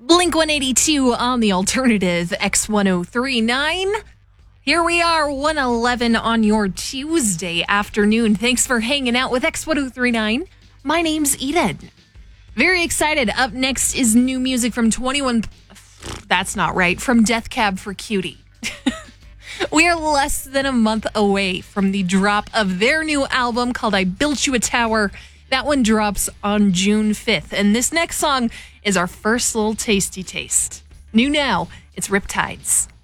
Blink 182 on the alternative X1039. Here we are, 111 on your Tuesday afternoon. Thanks for hanging out with X1039. My name's Eden. Very excited. Up next is new music from 21. That's not right. From Death Cab for Cutie. We are less than a month away from the drop of their new album called I Built You a Tower. That one drops on June 5th. And this next song is our first little tasty taste. New now, it's Riptides.